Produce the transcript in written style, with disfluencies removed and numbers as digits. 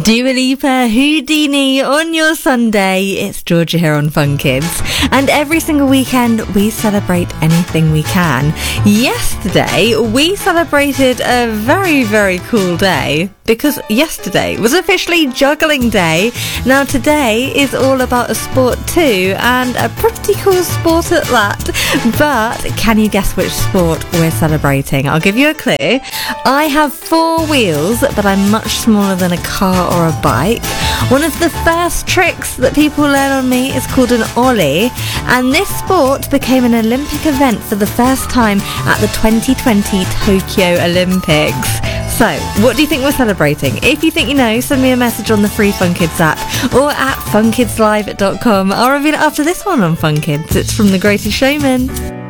Dua Lipa, Houdini on your Sunday. It's Georgia here on Fun Kids. And every single weekend we celebrate anything we can. Yesterday we celebrated a very, very cool day because yesterday was officially juggling day. Now today is all about a sport too, and a pretty cool sport at that. But can you guess which sport we're celebrating? I'll give you a clue. I have 4 wheels, but I'm much smaller than a car or a bike. One of the first tricks that people learn on me is called an ollie, and this sport became an Olympic event for the first time at the 2020 Tokyo Olympics. So, what do you think we're celebrating? If you think you know, send me a message on the free Fun Kids app or at funkidslive.com. I'll reveal it after this one on Fun Kids. It's from The Greatest Showman.